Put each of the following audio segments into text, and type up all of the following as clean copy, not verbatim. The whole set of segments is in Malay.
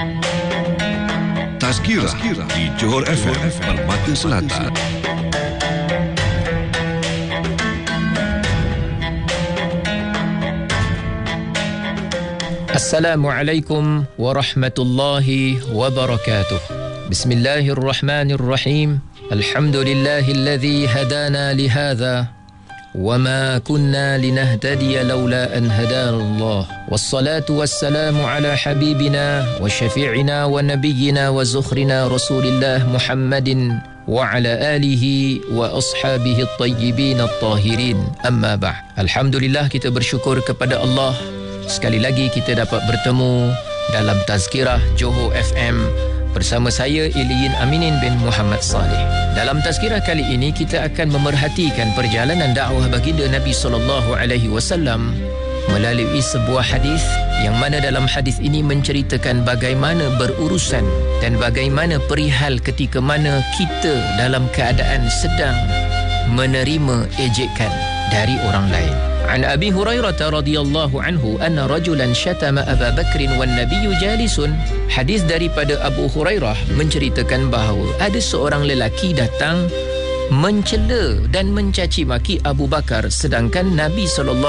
Tazkirah di Johor FM Permata Selatan. Assalamualaikum warahmatullahi wabarakatuh. Bismillahirrahmanirrahim. Alhamdulillahilladzi hadana lihadza wama kunna linahtadiya laula an hadana Allah. Wassalatu wassalamu ala habibina wa syafi'ina wa nabiyyina wa zukhrina Rasulillah Muhammadin wa ala alihi wa ashabihi at-tayyibin at-tahirin. Amma ba'd. Alhamdulillah, kita bersyukur kepada Allah. Sekali lagi kita dapat bertemu dalam Tazkirah Johor FM bersama saya Iliyin Aminin bin Muhammad Saleh. Dalam Tazkirah kali ini kita akan memerhatikan perjalanan dakwah baginda Nabi SAW melalui sebuah hadis yang mana dalam hadis ini menceritakan bagaimana berurusan dan bagaimana perihal ketika mana kita dalam keadaan sedang menerima ejekan dari orang lain. An Abi Hurairah radhiyallahu anhu anna rajulan syatama Aba Bakr wan nabiyyu jalisun. Hadis daripada Abu Hurairah menceritakan bahawa ada seorang lelaki datang mencela dan mencaci maki Abu Bakar sedangkan Nabi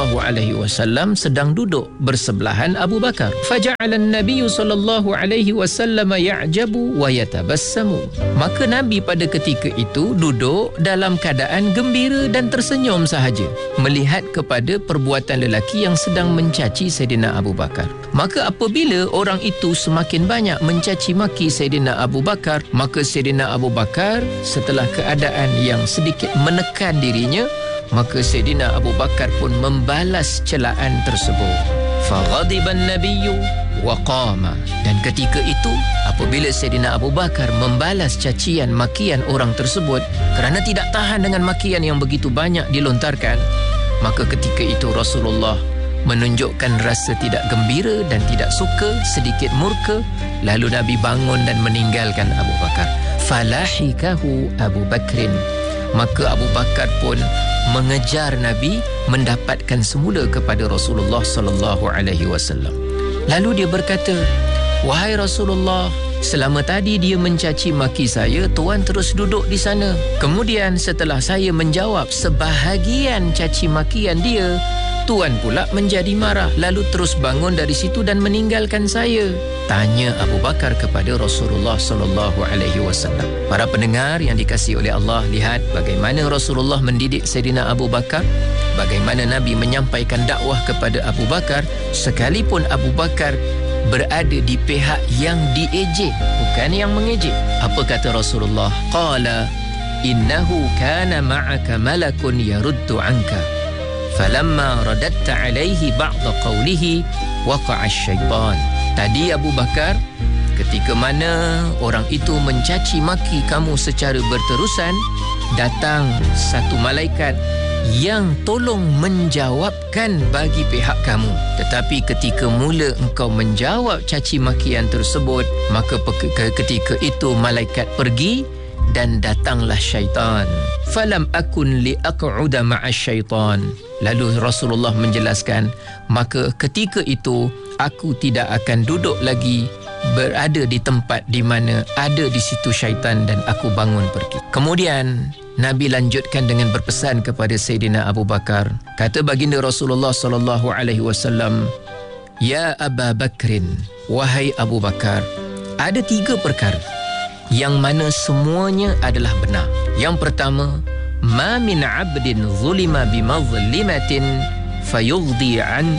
SAW sedang duduk bersebelahan Abu Bakar. Faja'ala an-nabiy sallallahu alaihi wasallam ya'jabu wa yatabassamu. Maka Nabi pada ketika itu duduk dalam keadaan gembira dan tersenyum sahaja melihat kepada perbuatan lelaki yang sedang mencaci Saidina Abu Bakar. Maka apabila orang itu semakin banyak mencaci maki Saidina Abu Bakar, maka Saidina Abu Bakar setelah keadaan yang sedikit menekan dirinya, maka Saidina Abu Bakar pun membalas celaan tersebut. Faghadiban nabiyyu wa qama. Dan ketika itu apabila Saidina Abu Bakar membalas cacian makian orang tersebut kerana tidak tahan dengan makian yang begitu banyak dilontarkan, maka ketika itu Rasulullah menunjukkan rasa tidak gembira dan tidak suka, sedikit murka, lalu Nabi bangun dan meninggalkan Abu Bakar. Falahikahu Abu Bakrin. Maka Abu Bakar pun mengejar Nabi, mendapatkan semula kepada Rasulullah sallallahu alaihi wasallam. Lalu dia berkata, "Wahai Rasulullah, selama tadi dia mencaci maki saya, tuan terus duduk di sana. Kemudian setelah saya menjawab sebahagian caci makian dia, tuan pula menjadi marah, lalu terus bangun dari situ dan meninggalkan saya." Tanya Abu Bakar kepada Rasulullah sallallahu alaihi wasallam. Para pendengar yang dikasihi oleh Allah, lihat bagaimana Rasulullah mendidik Saidina Abu Bakar, bagaimana Nabi menyampaikan dakwah kepada Abu Bakar sekalipun Abu Bakar berada di pihak yang diejek, bukan yang mengejek. Apa kata Rasulullah? Qala innahu kana ma'aka malakun yaruddu anka. Falamma radatta alaihi ba'da qawlihi waqa'a syaitan. Tadi Abu Bakar, ketika mana orang itu mencaci maki kamu secara berterusan, datang satu malaikat yang tolong menjawabkan bagi pihak kamu. Tetapi ketika mula engkau menjawab caci makian tersebut, maka ketika itu malaikat pergi dan datanglah syaitan. Falam akun liaq'uda ma'asyaitan. Lalu Rasulullah menjelaskan, maka ketika itu aku tidak akan duduk lagi berada di tempat di mana ada di situ syaitan dan aku bangun pergi. Kemudian Nabi lanjutkan dengan berpesan kepada Sayyidina Abu Bakar. Kata baginda Rasulullah sallallahu alaihi wasallam, "Ya Aba Bakrin, wahai Abu Bakar, ada 3 perkara yang mana semuanya adalah benar. Yang pertama, ma min 'abdin zulima bimazlimatin fayughdi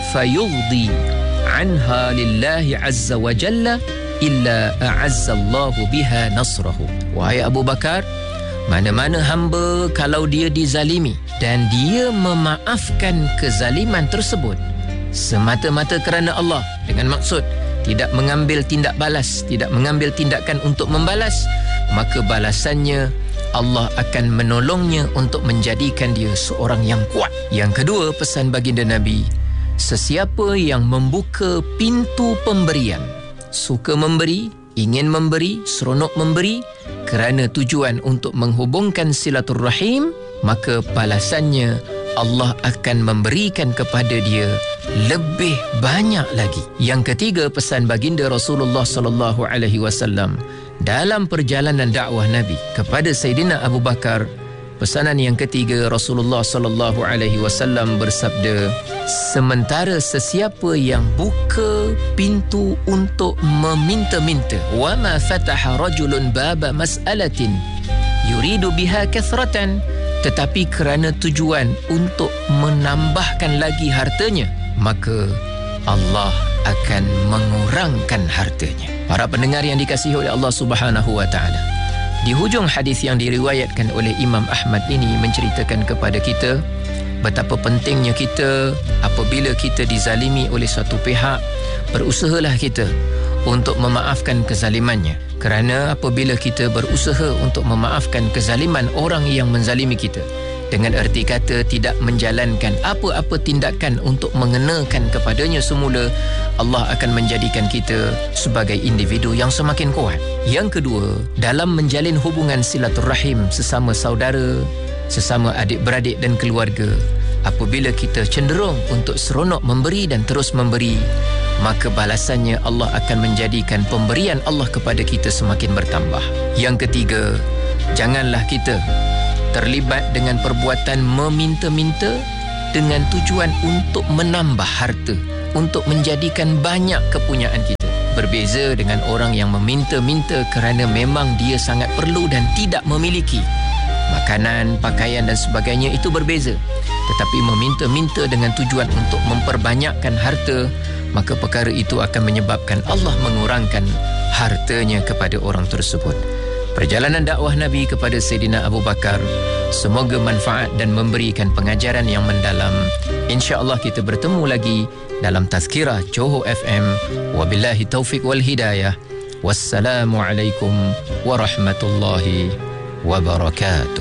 anha lillahi azza wa jalla illa a'azza Allahu biha nasrahu." Wahai Abu Bakar, mana-mana hamba kalau dia dizalimi dan dia memaafkan kezaliman tersebut semata-mata kerana Allah, dengan maksud tidak mengambil tindak balas, tidak mengambil tindakan untuk membalas, maka balasannya Allah akan menolongnya untuk menjadikan dia seorang yang kuat. Yang kedua, pesan baginda Nabi, sesiapa yang membuka pintu pemberian, suka memberi, ingin memberi, seronok memberi kerana tujuan untuk menghubungkan silaturrahim, maka balasannya Allah akan memberikan kepada dia lebih banyak lagi. Yang ketiga, pesan baginda Rasulullah sallallahu alaihi wasallam dalam perjalanan dakwah Nabi kepada Sayyidina Abu Bakar. Pesanan yang ketiga, Rasulullah sallallahu alaihi wasallam bersabda, sementara sesiapa yang buka pintu untuk meminta-minta, wa ma fataha rajulun baba mas'alatin yuridu biha kathratan, tetapi kerana tujuan untuk menambahkan lagi hartanya, maka Allah akan mengurangkan hartanya. Para pendengar yang dikasihi oleh Allah Subhanahu wa taala, di hujung hadis yang diriwayatkan oleh Imam Ahmad ini menceritakan kepada kita betapa pentingnya kita apabila kita dizalimi oleh satu pihak, berusahalah kita untuk memaafkan kezalimannya. Kerana apabila kita berusaha untuk memaafkan kezaliman orang yang menzalimi kita, dengan erti kata tidak menjalankan apa-apa tindakan untuk mengenakan kepadanya semula, Allah akan menjadikan kita sebagai individu yang semakin kuat. Yang kedua, dalam menjalin hubungan silaturahim sesama saudara, sesama adik-beradik dan keluarga, apabila kita cenderung untuk seronok memberi dan terus memberi, maka balasannya Allah akan menjadikan pemberian Allah kepada kita semakin bertambah. Yang ketiga, janganlah kita terlibat dengan perbuatan meminta-minta dengan tujuan untuk menambah harta, untuk menjadikan banyak kepunyaan kita. Berbeza dengan orang yang meminta-minta kerana memang dia sangat perlu dan tidak memiliki makanan, pakaian dan sebagainya, itu berbeza. Tetapi meminta-minta dengan tujuan untuk memperbanyakkan harta, maka perkara itu akan menyebabkan Allah mengurangkan hartanya kepada orang tersebut. Perjalanan dakwah Nabi kepada Sayyidina Abu Bakar semoga manfaat dan memberikan pengajaran yang mendalam. InsyaAllah kita bertemu lagi dalam Tazkirah Johor FM. Wabillahi taufiq wal hidayah. Wassalamualaikum warahmatullahi wabarakatuh.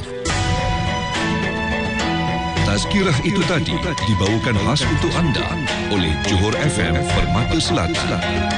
Tazkirah itu tadi dibawakan khas untuk anda oleh Johor FM Permata Selatan.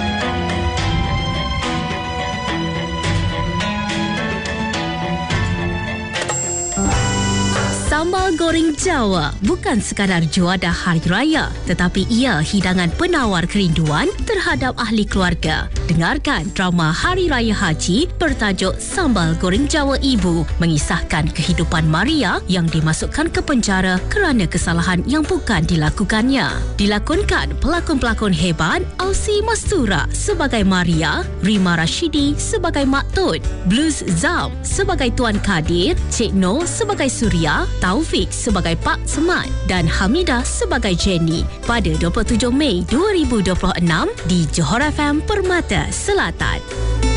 Sambal goreng Jawa bukan sekadar juadah hari raya, tetapi ia hidangan penawar kerinduan terhadap ahli keluarga. Dengarkan drama Hari Raya Haji bertajuk Sambal Goreng Jawa Ibu, mengisahkan kehidupan Maria yang dimasukkan ke penjara kerana kesalahan yang bukan dilakukannya. Dilakonkan pelakon-pelakon hebat Ausi Mastura sebagai Maria, Rima Rashidi sebagai Mak Tut, Blues Zam sebagai Tuan Kadir, Cik No sebagai Surya, Taufik sebagai Pak Semat dan Hamidah sebagai Jenny pada 27 Mei 2026 di Johor FM Permata Selatan.